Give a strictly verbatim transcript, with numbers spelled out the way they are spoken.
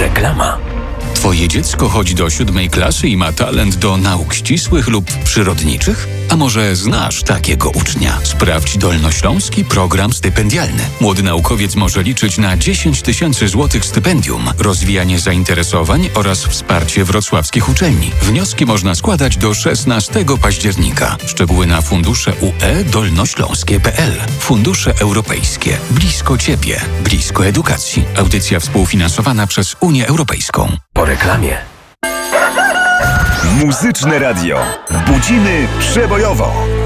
Reklama. Twoje dziecko chodzi do siódmej klasy i ma talent do nauk ścisłych lub przyrodniczych? A może znasz takiego ucznia? Sprawdź Dolnośląski Program Stypendialny. Młody naukowiec może liczyć na dziesięć tysięcy złotych stypendium, rozwijanie zainteresowań oraz wsparcie wrocławskich uczelni. Wnioski można składać do szesnastego października. Szczegóły na fundusze U E dolnośląskie kropka p l. Fundusze europejskie. Blisko Ciebie. Blisko edukacji. Audycja współfinansowana przez Unię Europejską. Po reklamie. Muzyczne radio. Budzimy przebojowo.